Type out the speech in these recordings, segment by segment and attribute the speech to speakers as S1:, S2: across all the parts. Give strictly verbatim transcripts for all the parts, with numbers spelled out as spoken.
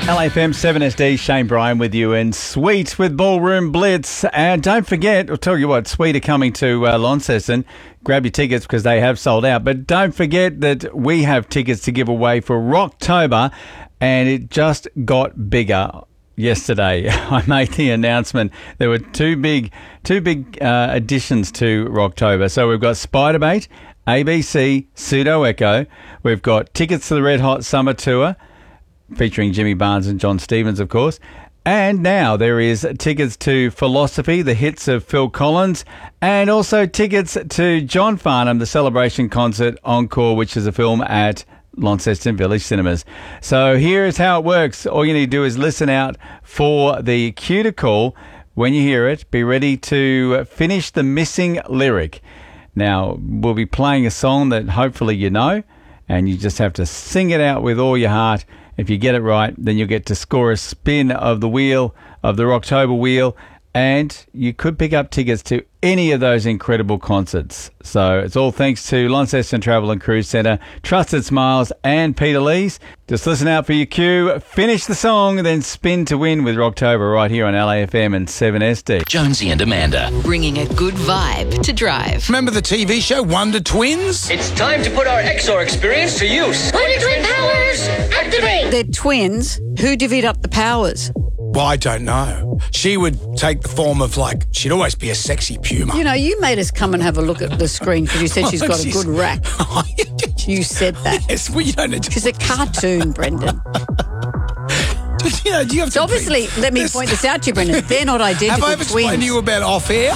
S1: L A F M seven S D, Shane Bryan with you, and Sweet with Ballroom Blitz. And don't forget, I'll tell you what, Sweet are coming to uh, Launceston. Grab your tickets because they have sold out. But don't forget that we have tickets to give away for Rocktober, and it just got bigger. Yesterday, I made the announcement. There were two big, two big uh, additions to Rocktober. So we've got Spiderbait, A B C, Pseudo Echo. We've got tickets to the Red Hot Summer Tour, featuring Jimmy Barnes and John Stevens, of course. And now there is tickets to Philosophy, the hits of Phil Collins, and also tickets to John Farnham, the Celebration Concert Encore, which is a film at Launceston Village Cinemas. So here is how it works. All you need to do is listen out for the cue to call. When you hear it, be ready to finish the missing lyric. Now, we'll be playing a song that hopefully you know, and you just have to sing it out with all your heart. If you get it right, then you'll get to score a spin of the wheel, of the Rocktober wheel, and you could pick up tickets to any of those incredible concerts. So it's all thanks to Launceston Travel and Cruise Centre, Trusted Smiles, and Peter Lees. Just listen out for your cue, finish the song, then spin to win with Rocktober right here on L A F M and seven S D.
S2: Jonesy and Amanda.
S3: Bringing a good vibe to drive.
S4: Remember the T V show Wonder Twins?
S5: It's time to put our X R experience to use.
S6: Wonder Twin powers, activate!
S7: They're twins. Who divvied up the powers?
S4: Well, I don't know. She would take the form of, like, she'd always be a sexy puma.
S7: You know, you made us come and have a look at the screen because you said she's got a good rack. You said that.
S4: Yes, well, you don't know.
S7: She's a cartoon, Brendan.
S4: You know, do you have to
S7: so obviously,
S4: be,
S7: let me point this out to you, Brendan. They're not identical
S4: have I
S7: twins.
S4: explained to you about off-air?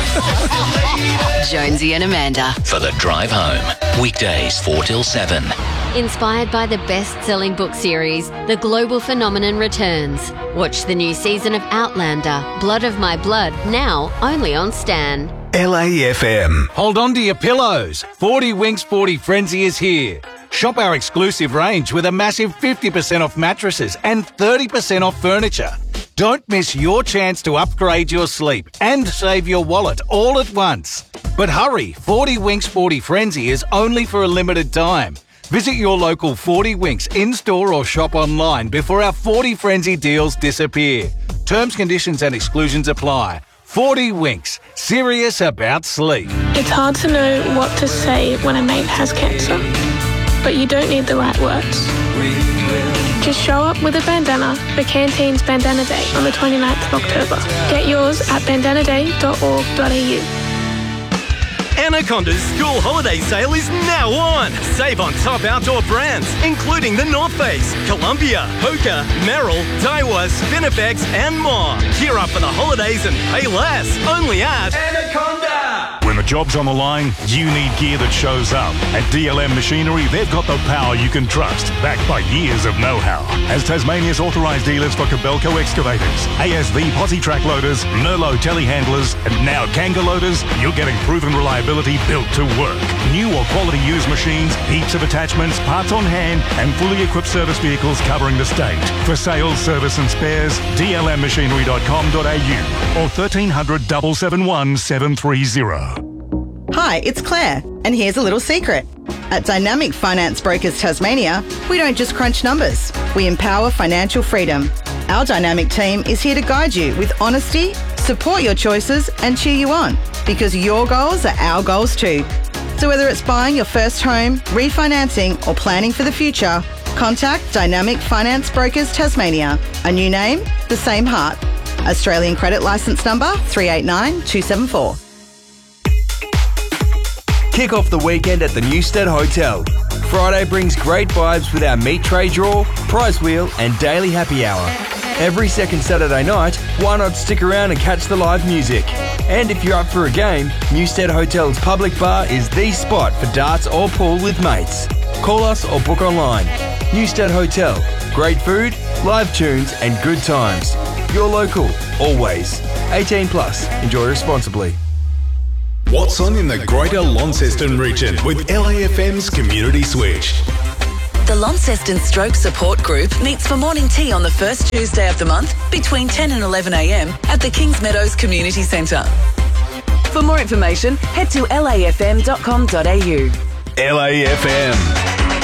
S3: Jonesy and Amanda.
S2: For the drive home. Weekdays four till seven.
S8: Inspired by the best-selling book series, The Global Phenomenon returns. Watch the new season of Outlander, Blood of My Blood, now only on Stan.
S9: L A F M.
S10: Hold on to your pillows. forty Winks forty Frenzy is here. Shop our exclusive range with a massive fifty percent off mattresses and thirty percent off furniture. Don't miss your chance to upgrade your sleep and save your wallet all at once. But hurry, forty Winks forty Frenzy is only for a limited time. Visit your local forty Winks in-store or shop online before our forty Frenzy deals disappear. Terms, conditions and exclusions apply. forty Winks, serious about sleep.
S11: It's hard to know what to say when a mate has cancer, but you don't need the right words. Just show up with a bandana for Canteen's Bandana Day on the twenty-ninth of October. Get yours at bandana day dot org dot a u.
S12: Anaconda's school holiday sale is now on. Save on top outdoor brands, including the North Face, Columbia, Hoka, Merrell, Daiwa, Spinifex, and more. Gear up for the holidays and pay less. Only at Anaconda.
S13: When the job's on the line, you need gear that shows up. At D L M Machinery, they've got the power you can trust, backed by years of know-how. As Tasmania's authorised dealers for Kobelco excavators, A S V posi track loaders, Merlot telehandlers, and now Kanga loaders, you're getting proven reliability built to work. New or quality used machines, heaps of attachments, parts on hand, and fully equipped service vehicles covering the state. For sales, service and spares, d l m machinery dot com dot a u or thirteen hundred, seven seven one, seven three zero.
S14: Hi, it's Claire, and here's a little secret. At Dynamic Finance Brokers Tasmania, we don't just crunch numbers, we empower financial freedom. Our dynamic team is here to guide you with honesty, support your choices, and cheer you on, because your goals are our goals too. So whether it's buying your first home, refinancing, or planning for the future, contact Dynamic Finance Brokers Tasmania. A new name, the same heart. Australian credit licence number three eight nine two seven four.
S15: Kick off the weekend at the Newstead Hotel. Friday brings great vibes with our meat tray draw, prize wheel and daily happy hour. Every second Saturday night, why not stick around and catch the live music? And if you're up for a game, Newstead Hotel's public bar is the spot for darts or pool with mates. Call us or book online. Newstead Hotel. Great food, live tunes and good times. You're local, always. eighteen plus. Enjoy responsibly.
S9: What's on in the Greater Launceston region with L A F M's Community Switch?
S3: The Launceston Stroke Support Group meets for morning tea on the first Tuesday of the month between ten and eleven a m at the Kings Meadows Community Centre. For more information, head to l a f m dot com dot a u.
S9: L A F M.